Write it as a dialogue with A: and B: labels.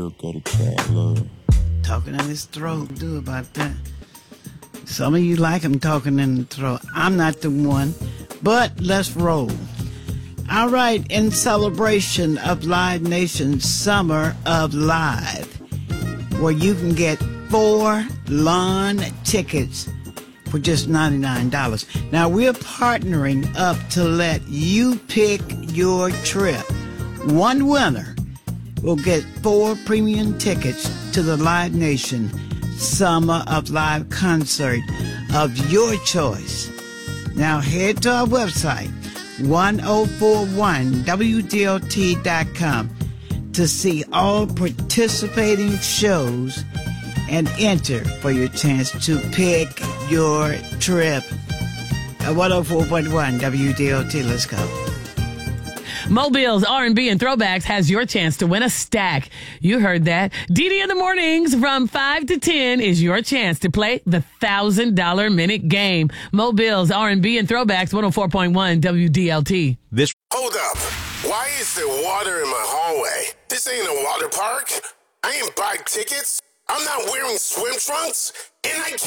A: look at the chat, Lord.
B: Talking in his throat. Do about that. Some of you like him talking in the throat. I'm not the one. But let's roll. All right, in celebration of Live Nation's Summer of Live, where you can get 4 lawn tickets for just $99. Now, we're partnering up to let you pick your trip. One winner will get 4 premium tickets to the Live Nation Summer of Live concert of your choice. Now, head to our website, 1041wdlt.com, to see all participating shows and enter for your chance to pick your trip. At 104.1 WDLT, let's go.
C: Mobile's R&B and Throwbacks has your chance to win a stack. You heard that. DD in the mornings from 5 to 10 is your chance to play the $1,000 minute game. Mobile's R&B and Throwbacks, 104.1 WDLT.
D: Hold up. Why is there water in my hallway? This ain't a water park. I ain't buy tickets. I'm not wearing swim trunks. And I can't